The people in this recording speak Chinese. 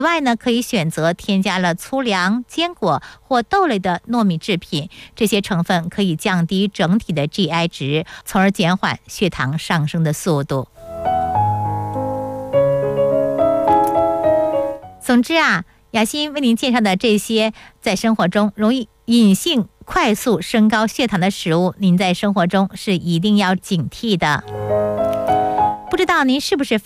外呢，可以选择添加了粗粮、坚果或豆类的糯米制品，这些成分可以降低整体的 GI 值，从而减缓血糖上升的速度。总之啊，雅欣为您介绍的这些在生活中容易隐性快速升高血糖的食物，您在生活中是一定要警惕的。不知道您是不是